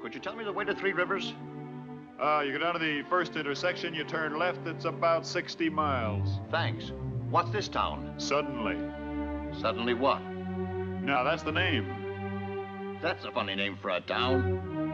Could you tell me the way to Three Rivers? You go down to the first intersection, you turn left, it's about 60 miles. Thanks. What's this town? Suddenly. Suddenly what? Now, that's the name. That's a funny name for a town.